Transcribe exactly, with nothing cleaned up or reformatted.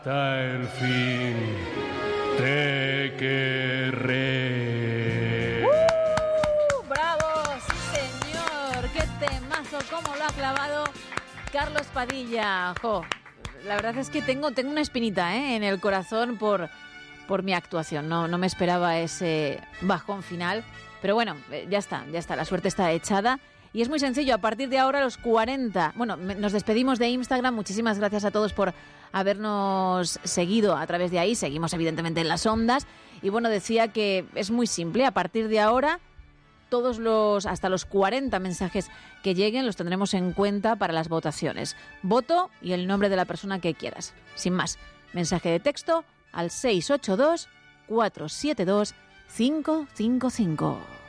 Hasta el fin te querré. ¡Uh! ¡Bravo! ¡Sí, señor! ¡Qué temazo! ¿Cómo lo ha clavado Carlos Padilla? ¡Jo! La verdad es que tengo, tengo una espinita, ¿eh?, en el corazón por, por mi actuación. No, no me esperaba ese bajón final. Pero bueno, ya está, ya está. La suerte está echada. Y es muy sencillo, a partir de ahora los cuarenta... Bueno, nos despedimos de Instagram. Muchísimas gracias a todos por habernos seguido a través de ahí. Seguimos evidentemente en las ondas. Y bueno, decía que es muy simple. A partir de ahora, todos los hasta los cuarenta mensajes que lleguen los tendremos en cuenta para las votaciones. Voto y el nombre de la persona que quieras. Sin más, mensaje de texto al seis ocho dos, cuatro siete dos, cinco cinco cinco.